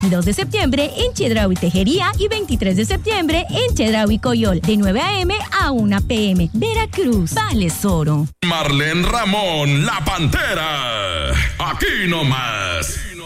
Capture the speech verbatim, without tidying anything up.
dos de septiembre en Chedraui Tejería y veintitrés de septiembre en Chedraui Coyol, de nueve a.m. a una p.m. Veracruz, Vales Oro. Marlene Ramón, la Pantera. Aquí nomás.